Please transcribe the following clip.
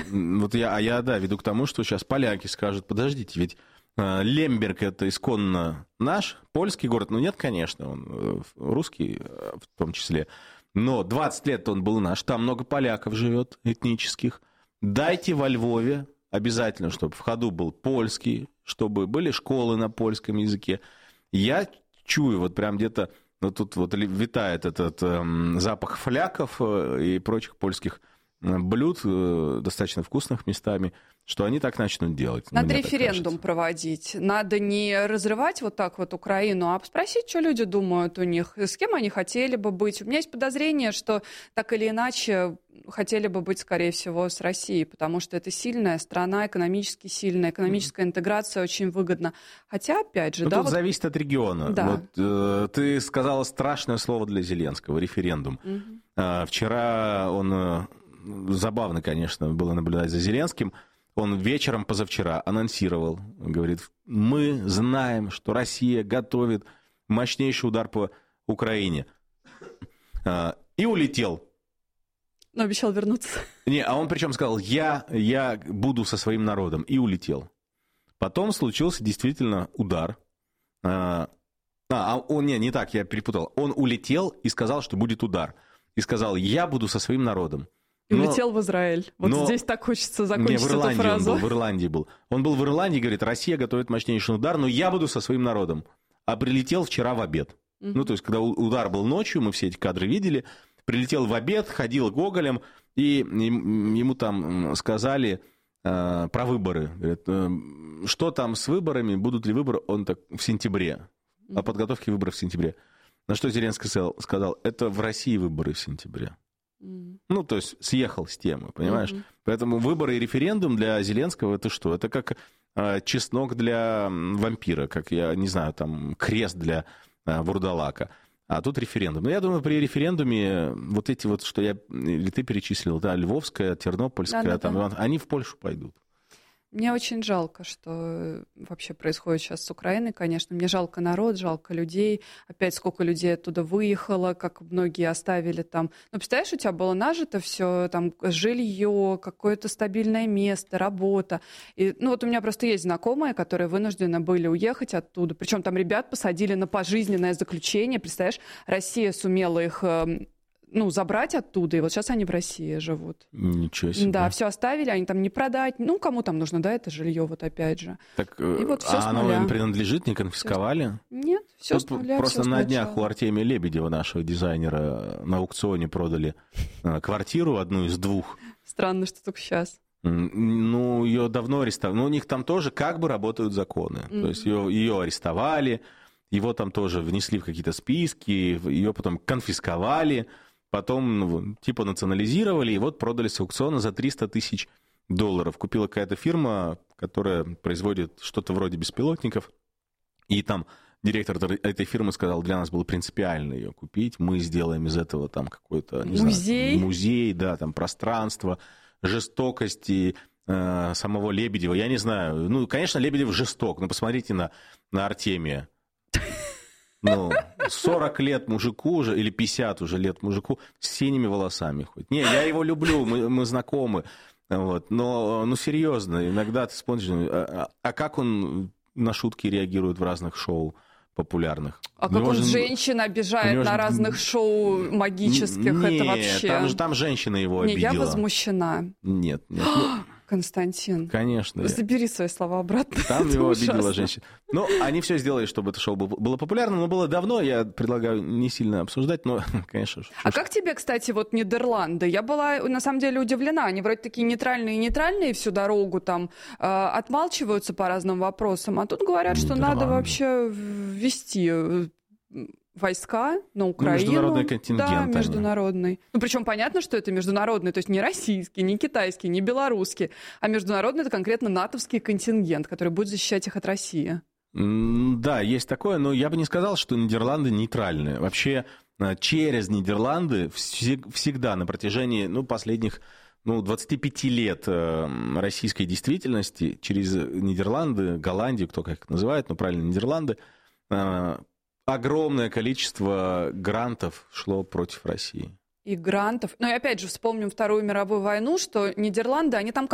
Я веду к тому, что сейчас поляки скажут, подождите, ведь Лемберг — это исконно наш, польский город. Ну, нет, конечно, он русский в том числе. Но 20 лет он был наш, там много поляков живет, этнических. Дайте во Львове обязательно, чтобы в ходу был польский, чтобы были школы на польском языке. Я чую, вот прям где-то тут вот витает этот запах фляков и прочих польских блюд, достаточно вкусных местами, что они так начнут делать. Надо референдум проводить. Надо не разрывать вот так вот Украину, а спросить, что люди думают у них, с кем они хотели бы быть. У меня есть подозрение, что так или иначе хотели бы быть, скорее всего, с Россией, потому что это сильная страна, экономически сильная, экономическая интеграция очень выгодна. Хотя, опять же... Тут зависит от региона. Да. Вот, ты сказала страшное слово для Зеленского — референдум. Вчера он... Забавно, конечно, было наблюдать за Зеленским. Он вечером позавчера анонсировал, говорит, мы знаем, что Россия готовит мощнейший удар по Украине. И улетел. Но обещал вернуться. А он причем сказал, я буду со своим народом. И улетел. Потом случился действительно удар. Не так, я перепутал. Он улетел и сказал, что будет удар. И сказал, я буду со своим народом. И улетел в Израиль. Здесь так хочется закончить эту фразу. В Ирландии был. Он был в Ирландии, говорит, Россия готовит мощнейший удар, но я буду со своим народом. А прилетел вчера в обед. То есть, когда удар был ночью, мы все эти кадры видели, прилетел в обед, ходил гоголем, и ему там сказали про выборы. Говорят, что там с выборами, будут ли выборы, он так в сентябре. О подготовке выборов в сентябре. На что Зеленский сказал, это в России выборы в сентябре. То есть съехал с темы, понимаешь? Поэтому выборы и референдум для Зеленского — это что? Это как чеснок для вампира, как, я не знаю, там крест для вурдалака. А тут референдум. Но я думаю, при референдуме вот эти вот, что или ты перечислил, да, Львовская, Тернопольская, они в Польшу пойдут. Мне очень жалко, что вообще происходит сейчас с Украиной, конечно. Мне жалко народ, жалко людей. Опять сколько людей оттуда выехало, как многие оставили там. Представляешь, у тебя было нажито все, там, жилье, какое-то стабильное место, работа. И, у меня просто есть знакомые, которые вынуждены были уехать оттуда. Причем там ребят посадили на пожизненное заключение. Представляешь, Россия сумела их... забрать оттуда, и вот сейчас они в России живут. Ничего себе. Да, все оставили, они там не продать. Кому там нужно, да, это жилье, вот опять же. Так, и вот все оно им принадлежит, не конфисковали? Нет, все с нуля. Просто на днях у Артемия Лебедева, нашего дизайнера, на аукционе продали квартиру, одну из двух. Странно, что только сейчас. Ее давно арестовали. У них там тоже как бы работают законы. То есть ее арестовали, его там тоже внесли в какие-то списки, ее потом конфисковали, потом типа национализировали, и вот продали с аукциона за $300 тысяч. Купила какая-то фирма, которая производит что-то вроде беспилотников, и там директор этой фирмы сказал, для нас было принципиально ее купить, мы сделаем из этого там какой-то, музей, да, там пространство, жестокости самого Лебедева, я не знаю. Конечно, Лебедев жесток, но посмотрите на Артемия. 40 лет мужику уже, или 50 уже лет мужику, с синими волосами хоть. Я его люблю, мы знакомы. Но серьезно, иногда ты смотришь, а как он на шутки реагирует в разных шоу популярных? А как он женщин обижает на разных шоу магических, это вообще... Там женщина его обидела. Я возмущена. Нет. Константин. Конечно. Забери свои слова обратно. Там его обидела женщина. Они все сделали, чтобы это шоу было популярным, но было давно, я предлагаю не сильно обсуждать, но, конечно. А как тебе, кстати, Нидерланды? Я была, на самом деле, удивлена. Они вроде такие нейтральные всю дорогу там отмалчиваются по разным вопросам, а тут говорят, что надо вообще ввести войска на Украину. Международный контингент. Да, международный. Причем понятно, что это международный, то есть не российский, не китайский, не белорусский, а международный — это конкретно натовский контингент, который будет защищать их от России. Да, есть такое, но я бы не сказал, что Нидерланды нейтральные. Вообще через Нидерланды всегда на протяжении последних 25 лет российской действительности через Нидерланды, Голландию, кто как их называет, но правильно Нидерланды, огромное количество грантов шло против России. И грантов. И опять же вспомним Вторую мировую войну, что Нидерланды, они там